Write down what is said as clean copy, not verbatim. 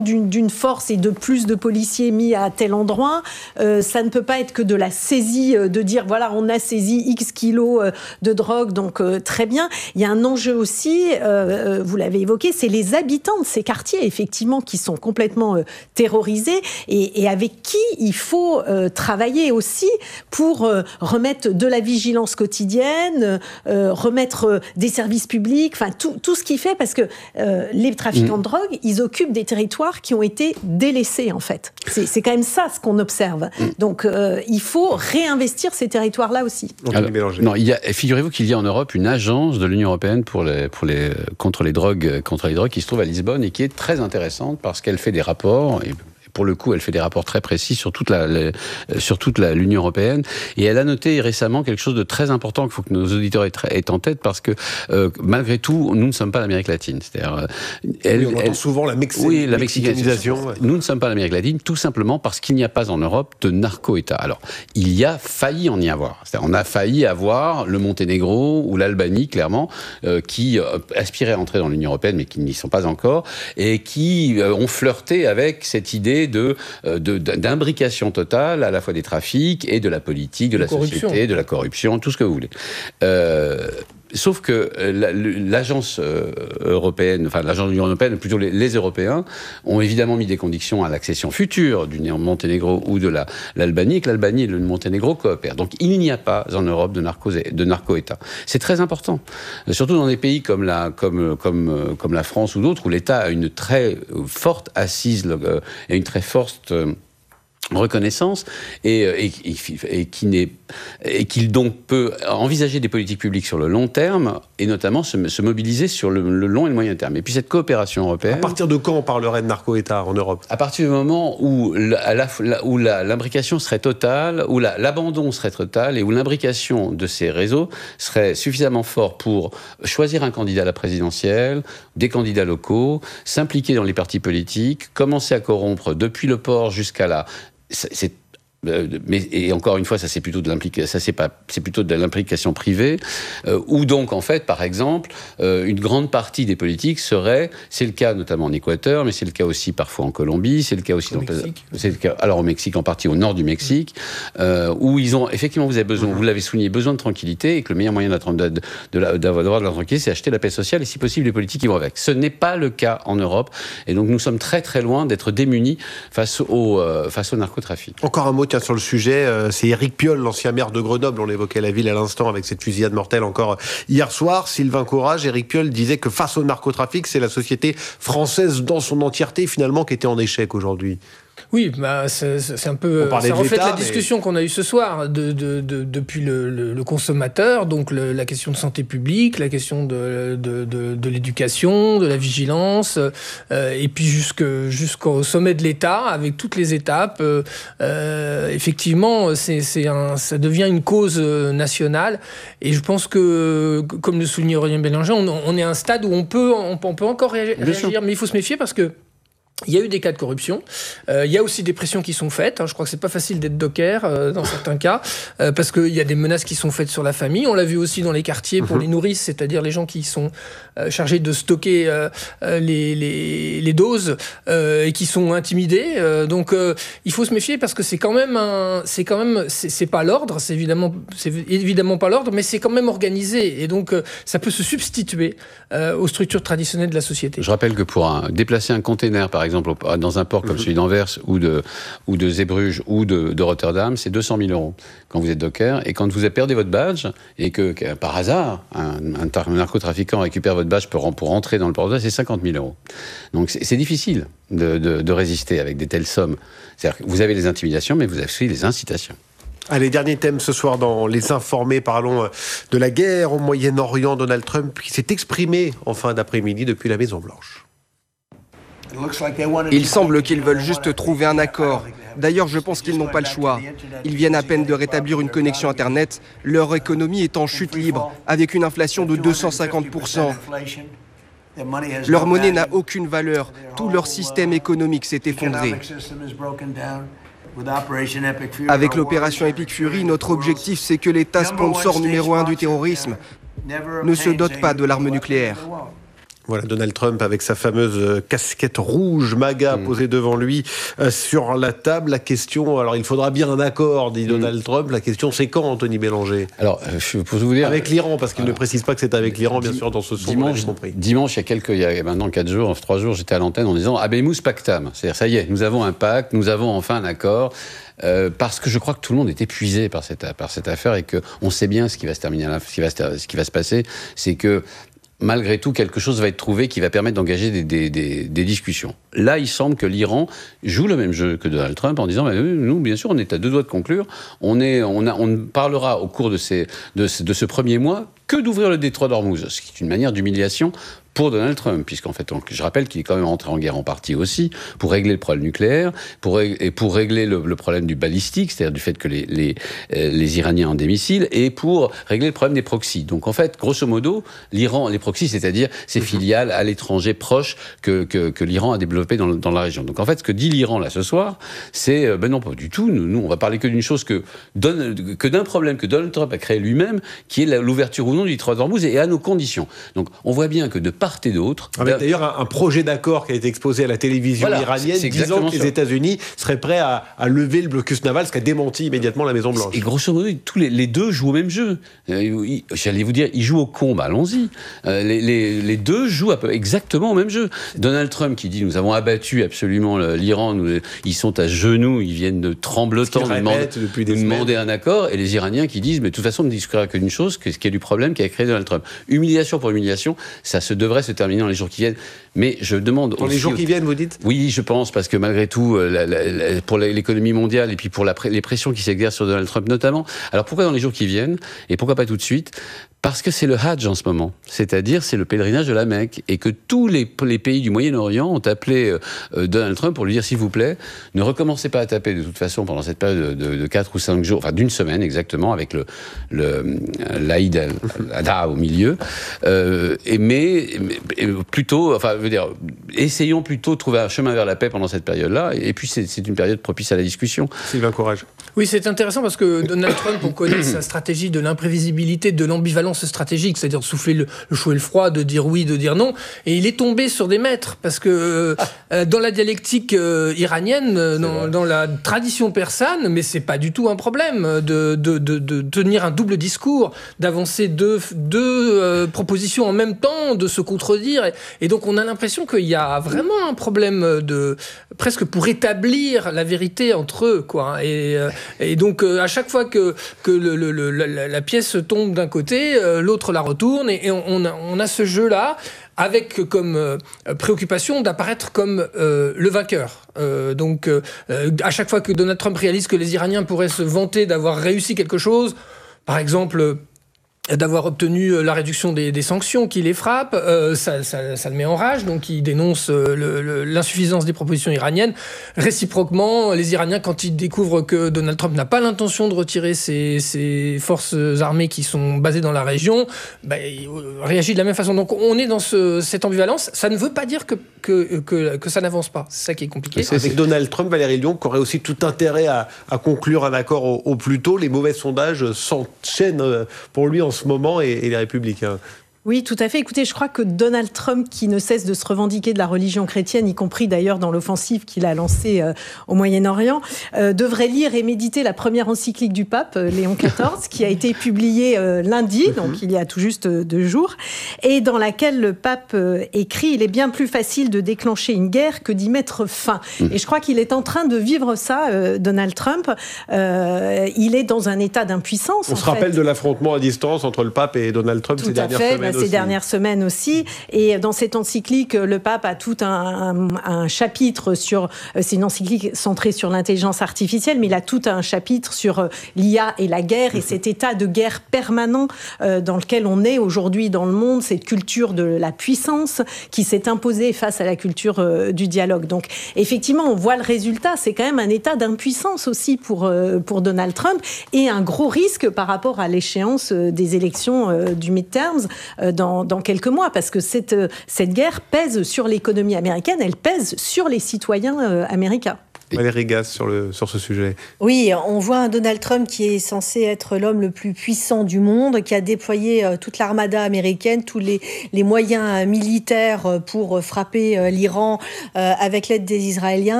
d'une force et de plus de policiers mis à tel endroit. Ça ne peut pas être que de la saisie, de dire voilà, on a saisi X kilos de drogue, donc très bien. Il y a un enjeu aussi, vous l'avez évoqué, c'est les habitants de ces quartiers, effectivement, qui sont complètement terrorisés et avec qui il faut travailler aussi pour remettre de la vigilance quotidienne, remettre des services publics, enfin tout ce qui fait, parce que les trafiquants de drogue, ils occupent des territoires qui ont été délaissés, en fait. C'est quand même ça ce qu'on observe. Donc, il faut réinvestir ces territoires-là aussi. Alors, non, figurez-vous qu'il y a en Europe une agence de l'Union européenne contre les drogues qui se trouve à Lisbonne et qui est très intéressante parce qu'elle fait des rapports. Et pour le coup, elle fait des rapports très précis sur toute l'Union européenne. Et elle a noté récemment quelque chose de très important qu'il faut que nos auditeurs aient en tête parce que, malgré tout, nous ne sommes pas l'Amérique latine. C'est-à-dire, on entend souvent la mexicanisation. Ouais. Nous ne sommes pas l'Amérique latine, tout simplement parce qu'il n'y a pas en Europe de narco-État. Alors, il y a failli en y avoir. C'est-à-dire, on a failli avoir le Monténégro ou l'Albanie, clairement, qui aspiraient à entrer dans l'Union européenne, mais qui n'y sont pas encore, et qui ont flirté avec cette idée d'imbrication totale à la fois des trafics et de la politique, de la société, de la corruption, tout ce que vous voulez. Sauf que l'agence européenne, enfin l'agence de l'Union européenne, plutôt les Européens, ont évidemment mis des conditions à l'accession future du Monténégro ou de l'Albanie, et que l'Albanie et le Monténégro coopèrent. Donc il n'y a pas en Europe de narco-État. C'est très important, surtout dans des pays comme la France ou d'autres, où l'État a une très forte assise et une très forte reconnaissance et qu'il donc peut envisager des politiques publiques sur le long terme et notamment se mobiliser sur le long et le moyen terme. Et puis cette coopération européenne... À partir de quand on parlerait de narco-État en Europe ? À partir du moment où l'imbrication serait totale, où l'abandon serait total et où l'imbrication de ces réseaux serait suffisamment fort pour choisir un candidat à la présidentielle, des candidats locaux, s'impliquer dans les partis politiques, commencer à corrompre depuis le port jusqu'à la... et encore une fois, ça c'est plutôt de l'implication privée, où donc en fait, par exemple, une grande partie des politiques c'est le cas notamment en Équateur, mais c'est le cas aussi parfois en Colombie, c'est le cas aussi au Mexique, en partie au nord du Mexique, où ils ont effectivement, vous l'avez souligné, besoin de tranquillité, et que le meilleur moyen d'avoir de la tranquillité, c'est acheter la paix sociale et si possible les politiques qui vont avec. Ce n'est pas le cas en Europe, et donc nous sommes très très loin d'être démunis face au narcotrafic. Encore un mot sur le sujet, c'est Éric Piolle, l'ancien maire de Grenoble, on évoquait la ville à l'instant avec cette fusillade mortelle encore hier soir. Sylvain Courage, Éric Piolle disait que face au narcotrafic, c'est la société française dans son entièreté finalement qui était en échec aujourd'hui. Oui, c'est un peu... Ça reflète la discussion qu'on a eue ce soir depuis le consommateur, donc la question de santé publique, la question de l'éducation, de la vigilance, et puis jusqu'au sommet de l'État, avec toutes les étapes. Effectivement, ça devient une cause nationale, et je pense que, comme le soulignait Aurélien Bélanger, on est à un stade où on peut encore réagir, mais il faut se méfier parce que il y a eu des cas de corruption. Il y a aussi des pressions qui sont faites. Je crois que c'est pas facile d'être docker dans certains cas, parce qu'il y a des menaces qui sont faites sur la famille. On l'a vu aussi dans les quartiers pour les nourrices, c'est-à-dire les gens qui sont chargés de stocker les doses et qui sont intimidés. Donc il faut se méfier parce que c'est pas l'ordre, c'est évidemment pas l'ordre, mais c'est quand même organisé et donc ça peut se substituer aux structures traditionnelles de la société. Je rappelle que pour déplacer un container, par exemple, dans un port comme celui d'Anvers ou de Zeebrugge ou de Rotterdam, c'est 200 000 € quand vous êtes docker. Et quand vous avez perdu votre badge et que par hasard, un narcotrafiquant récupère votre badge pour rentrer dans le port, c'est 50 000 €. Donc c'est difficile de résister avec des telles sommes. C'est-à-dire que vous avez les intimidations, mais vous avez aussi les incitations. Allez, dernier thème ce soir dans Les Informés. Parlons de la guerre au Moyen-Orient. Donald Trump qui s'est exprimé en fin d'après-midi depuis la Maison-Blanche. Il semble qu'ils veulent juste trouver un accord. D'ailleurs, je pense qu'ils n'ont pas le choix. Ils viennent à peine de rétablir une connexion Internet. Leur économie est en chute libre, avec une inflation de 250%. Leur monnaie n'a aucune valeur. Tout leur système économique s'est effondré. Avec l'opération Epic Fury, notre objectif, c'est que l'État sponsor numéro 1 du terrorisme ne se dote pas de l'arme nucléaire. Voilà, Donald Trump avec sa fameuse casquette rouge MAGA posée devant lui sur la table. La question, alors il faudra bien un accord, dit Donald Trump. La question, c'est quand, Anthony Bélanger ? Alors, je peux vous dire... Avec l'Iran, parce qu'il ne précise pas que c'est avec l'Iran, bien sûr, dans ce son. Dimanche, il y a maintenant 3 jours, j'étais à l'antenne en disant « Habemus pactam ». C'est-à-dire, ça y est, nous avons un pacte, nous avons enfin un accord. Parce que je crois que tout le monde est épuisé par cette affaire et qu'on sait bien ce qui va se terminer, ce qui va se passer, c'est que malgré tout, quelque chose va être trouvé qui va permettre d'engager des discussions. Là, il semble que l'Iran joue le même jeu que Donald Trump en disant nous, bien sûr, on est à 2 doigts de conclure. On ne parlera au cours de ce premier mois que d'ouvrir le détroit d'Ormuz, ce qui est une manière d'humiliation pour Donald Trump, puisqu'en fait, je rappelle qu'il est quand même rentré en guerre en partie aussi, pour régler le problème nucléaire, pour régler le problème du balistique, c'est-à-dire du fait que les Iraniens ont des missiles, et pour régler le problème des proxys. Donc en fait, grosso modo, l'Iran, les proxys, c'est-à-dire ces filiales à l'étranger proches que l'Iran a développées dans la région. Donc en fait, ce que dit l'Iran là ce soir, c'est non, pas du tout. Nous, on va parler que d'une chose que d'un problème que Donald Trump a créé lui-même, qui est l'ouverture ou non du détroit d'Ormuz et à nos conditions. Donc on voit bien que de part et d'autre. Avec d'ailleurs un projet d'accord qui a été exposé à la télévision iranienne disant que les États-Unis seraient prêts à lever le blocus naval, ce qu'a démenti immédiatement la Maison-Blanche. Et grosso modo, les deux jouent au même jeu. J'allais vous dire, ils jouent au con, allons-y. Les deux jouent exactement au même jeu. Donald Trump qui dit nous avons abattu absolument l'Iran, ils sont à genoux, ils viennent de tremblotant de demander un accord, et les Iraniens qui disent mais de toute façon on ne discutera que d'une chose, ce qui est du problème qu'a créé Donald Trump. Humiliation pour humiliation, ça devrait se terminer dans les jours qui viennent. Mais je demande... Dans les jours qui viennent, vous dites ? Oui, je pense, parce que malgré tout, pour l'économie mondiale et puis pour les pressions qui s'exercent sur Donald Trump notamment. Alors pourquoi dans les jours qui viennent ? Et pourquoi pas tout de suite ? Parce que c'est le Hajj en ce moment, c'est-à-dire c'est le pèlerinage de la Mecque, et que tous les pays du Moyen-Orient ont appelé Donald Trump pour lui dire s'il vous plaît, ne recommencez pas à taper de toute façon pendant cette période de 4 ou 5 jours, enfin d'une semaine exactement, avec l'Aïd al-Adha au milieu, mais plutôt, enfin, je veux dire, essayons plutôt de trouver un chemin vers la paix pendant cette période-là, et puis c'est une période propice à la discussion. Sylvain Courage. Oui, c'est intéressant parce que Donald Trump, on connaît sa stratégie de l'imprévisibilité, de l'ambivalence stratégique, c'est-à-dire de souffler le chaud et le froid, de dire oui, de dire non. Et il est tombé sur des maîtres parce que dans la dialectique iranienne, dans la tradition persane, mais c'est pas du tout un problème de tenir un double discours, d'avancer deux propositions en même temps, de se contredire. Et donc on a l'impression qu'il y a vraiment un problème presque pour établir la vérité entre eux, quoi. Et donc à chaque fois que la pièce tombe d'un côté, l'autre la retourne, et on a ce jeu-là avec comme préoccupation d'apparaître comme le vainqueur. Donc à chaque fois que Donald Trump réalise que les Iraniens pourraient se vanter d'avoir réussi quelque chose, par exemple d'avoir obtenu la réduction des sanctions qui les frappent, ça le met en rage, donc il dénonce l'insuffisance des propositions iraniennes. Réciproquement, les Iraniens, quand ils découvrent que Donald Trump n'a pas l'intention de retirer ses forces armées qui sont basées dans la région, il réagit de la même façon. Donc on est dans cette ambivalence. Ça ne veut pas dire que ça n'avance pas. C'est ça qui est compliqué. Avec Donald Trump, Valérie Lyon, qui aurait aussi tout intérêt à conclure un accord au plus tôt. Les mauvais sondages s'enchaînent pour lui en ce moment et les Républicains. Oui, tout à fait. Écoutez, je crois que Donald Trump, qui ne cesse de se revendiquer de la religion chrétienne, y compris d'ailleurs dans l'offensive qu'il a lancée au Moyen-Orient, devrait lire et méditer la première encyclique du pape, Léon XIV, qui a été publiée lundi, donc il y a tout juste 2 jours, et dans laquelle le pape écrit « Il est bien plus facile de déclencher une guerre que d'y mettre fin ». Et je crois qu'il est en train de vivre ça, Donald Trump. Il est dans un état d'impuissance. On se rappelle de l'affrontement à distance entre le pape et Donald Trump ces dernières semaines. Ces dernières semaines aussi. Et dans cette encyclique, le pape a tout un chapitre sur... C'est une encyclique centrée sur l'intelligence artificielle, mais il a tout un chapitre sur l'IA et la guerre, et cet état de guerre permanent dans lequel on est aujourd'hui dans le monde, cette culture de la puissance qui s'est imposée face à la culture du dialogue. Donc, effectivement, on voit le résultat. C'est quand même un état d'impuissance aussi pour Donald Trump, et un gros risque par rapport à l'échéance des élections du midterms dans quelques mois, parce que cette guerre pèse sur l'économie américaine, elle pèse sur les citoyens américains. Valérie Gaz sur ce sujet. Oui, on voit un Donald Trump qui est censé être l'homme le plus puissant du monde, qui a déployé toute l'armada américaine, tous les moyens militaires pour frapper l'Iran avec l'aide des Israéliens.